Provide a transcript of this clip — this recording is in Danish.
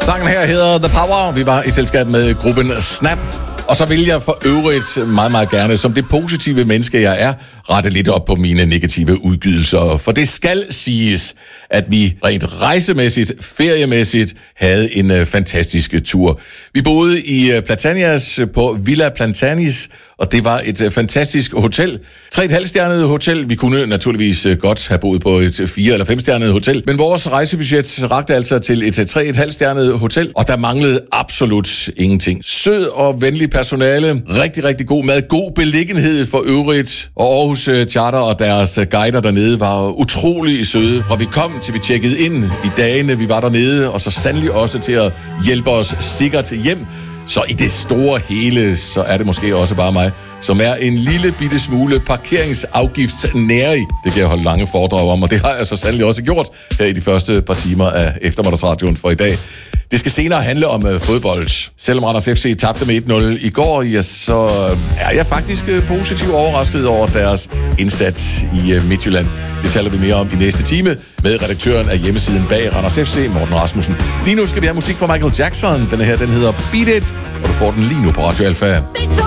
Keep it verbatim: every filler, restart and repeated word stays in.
Sangen her hedder The Power. Vi var i selskab med gruppen Snap. Og så vil jeg for øvrigt meget, meget gerne, som det positive menneske, jeg er, rette lidt op på mine negative udgydelser. For det skal siges, at vi rent rejsemæssigt, feriemæssigt, havde en uh, fantastisk tur. Vi boede i uh, Platanias på Villa Plantanis, og det var et uh, fantastisk hotel. Tre et halvstjernet hotel. Vi kunne naturligvis uh, godt have boet på et fire eller fem stjernet hotel, men vores rejsebudget rakte altså til et uh, tre et halvstjernet hotel, og der manglede absolut ingenting. Sød og venlig personale, rigtig, rigtig god mad, god beliggenhed for øvrigt, og Aarhus Charter og deres guider dernede var utrolig søde, fra vi kom til vi tjekkede ind i dagene, vi var dernede, og så sandelig også til at hjælpe os sikkert hjem. Så i det store hele, så er det måske også bare mig, som er en lille bitte smule parkeringsafgiftsnærig. Det kan jeg holde lange foredrag om, og det har jeg så sandelig også gjort her i de første par timer af eftermiddagsradioen for i dag. Det skal senere handle om uh, fodbold. Selvom Randers F C tabte med et nul i går, ja, så er jeg faktisk uh, positivt overrasket over deres indsats i uh, Midtjylland. Det taler vi mere om i næste time med redaktøren af hjemmesiden bag Randers F C, Morten Rasmussen. Lige nu skal vi have musik fra Michael Jackson. Den her, den hedder Beat It, og du får den lige nu på Radio Alpha.